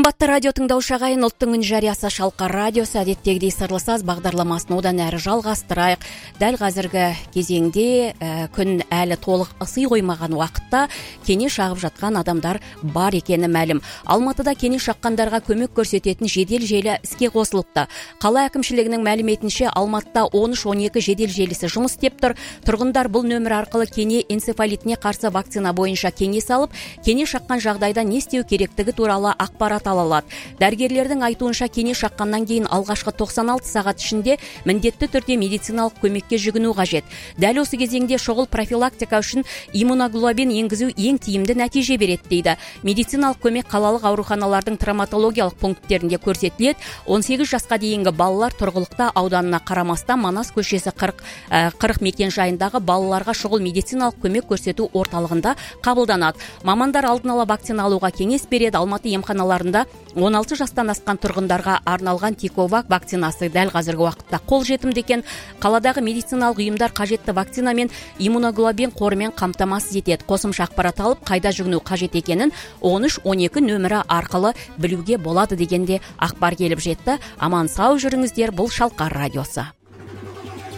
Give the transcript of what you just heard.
Кымбатты радио тыңдаушы ағайын, ұлттың үн жариясы Шалқар радиосы әдеттегідей сырлы саз бағдарламасын одан әрі жалғастырайық. Дәл қазіргі кезеңде күн әлі толық ысый қоймаған уақытта кене шағып жатқан адамдар бар екені мәлім. Алматыда кене шаққандарға көмек көрсететін жедел желі іске қосылыпты. Қала әкімшілігінің мәліметінше Алматыда 13-12 жедел желісі жұмыс істеп тұр. Тұрғындар бұл нөмір арқылы кене энцефалитіне қарсы вакцина бойынша кеңес алып, кене шаққан жағдайда не істеу керектігі туралы ақпарат ала алады. Дәрігерлердің айтуынша кене шаққаннан кейін алғашқы 96 сағат ішінде міндетті түрде медициналық көмекке жүгіну қажет. Дәл осы кезеңде шұғыл профилактика үшін иммуноглобулин енгізу ең тиімді нәтиже береді дейді. Медициналық көмек қалалық ауруханалардың травматологиялық пункттерінде көрсетіледі. 18 жасқа дейінгі балалар тұрғылықты ауданына қарамастан Манас көшесі 40 мекен жайындағы балаларға шұғыл медициналық көмек көрсету орталығында қабылданады. Мамандар алдын ала вакцина алуға кеңес береді. Алматы емханаларында 16 жастан асқан тұрғындарға арналған Тиковак вакцинасы дәл қазіргі уақытта қолжетімді екен. Қаладағы медициналық ұйымдар қажетті вакцина мен иммуноглобулин қорымен қамтамасыз етеді. Қосымша ақпарат алып, қайда жүгіну қажет екенін 13-12 нөмірі арқылы білуге болады дегенде ақпар келіп жетті. Аман сау жүріңіздер, бұл Шалқар радиосы.